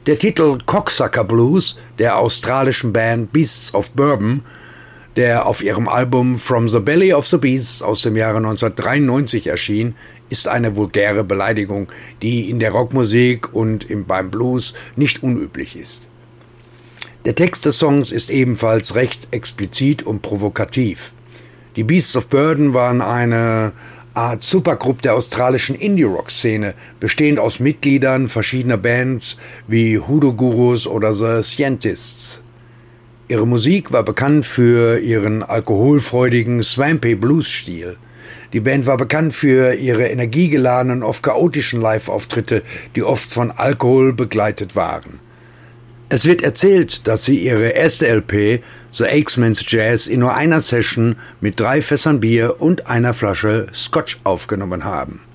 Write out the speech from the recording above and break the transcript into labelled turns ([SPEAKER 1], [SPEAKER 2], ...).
[SPEAKER 1] Der Titel Cocksucker Blues der australischen Band Beasts of Bourbon, der auf ihrem Album From the Belly of the Beast aus dem Jahre 1993 erschien, ist eine vulgäre Beleidigung, die in der Rockmusik und beim Blues nicht unüblich ist. Der Text des Songs ist ebenfalls recht explizit und provokativ. Die Beasts of Burden waren eine Art Supergroup der australischen Indie-Rock-Szene, bestehend aus Mitgliedern verschiedener Bands wie Hoodoo Gurus oder The Scientists. Ihre Musik war bekannt für ihren alkoholfreudigen Swampy-Blues-Stil. Die Band war bekannt für ihre energiegeladenen, oft chaotischen Live-Auftritte, die oft von Alkohol begleitet waren. Es wird erzählt, dass sie ihre erste LP, The Axeman's Jazz, in nur einer Session mit 3 Fässern Bier und einer Flasche Scotch aufgenommen haben.